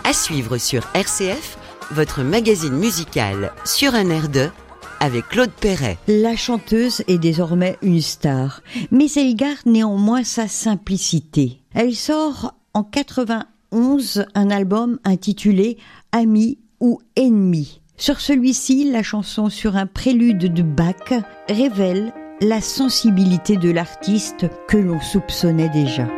À suivre sur RCF, votre magazine musical sur un air de, avec Claude Perret. La chanteuse est désormais une star, mais elle garde néanmoins sa simplicité. Elle sort en 91 un album intitulé « Amis ou ennemis ». Sur celui-ci, la chanson sur un prélude de Bach révèle la sensibilité de l'artiste que l'on soupçonnait déjà.